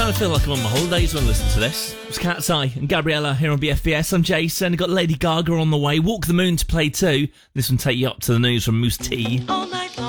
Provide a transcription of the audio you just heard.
kind of feel like I'm on my holidays when I listen to this. It's Cat's Eye and Gabriella here on BFBS. I'm Jason. I've got Lady Gaga on the way. Walk the Moon to play too. This one take you up to the news from Moose T.